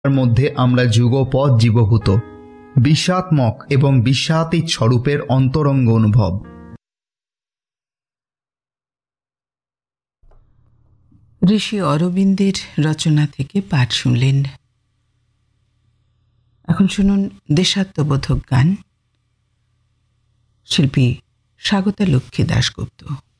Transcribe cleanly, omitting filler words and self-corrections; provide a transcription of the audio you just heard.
মধ্যে আমরা যুগপৎ জীবভূত, বিশ্বাত্মক এবং বিশ্বাতীত স্বরূপের অন্তরঙ্গ অনুভব। ঋষি অরবিন্দের রচনা থেকে পাঠ শুনলেন। এখন শুনুন দেশাত্মবোধক গান, শিল্পী স্বাগতা লক্ষ্মী দাশগুপ্ত।